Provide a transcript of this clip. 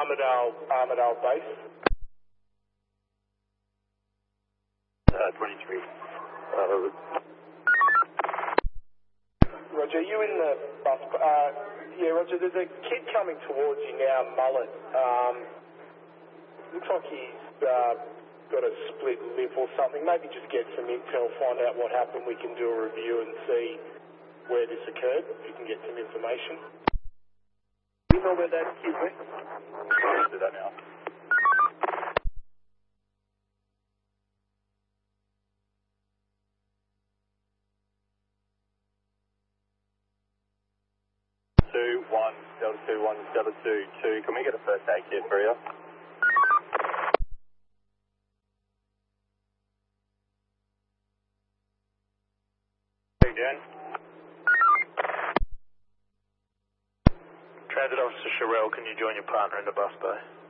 Armidale base. 23. Roger, you in the bus? Yeah, Roger, there's a kid coming towards you now, Mullet. Looks like he's got a split lip or something. Maybe just get some intel, find out what happened. We can do a review and see where this occurred, if you can get some information. Do you know where that kid went? I'll do that now. Delta 2-1, Delta 2-2. Can we get a first aid kit for you? Hey, Dan. Transit Officer Sherelle, can you join your partner in the bus bay?